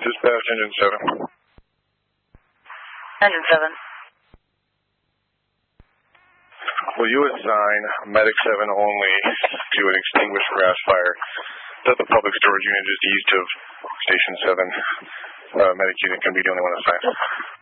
Dispatch, Engine 7. Engine 7. Will you assign Medic 7 only to an extinguished grass fire that the public storage unit is east of Station 7? Medic unit can be the only one assigned.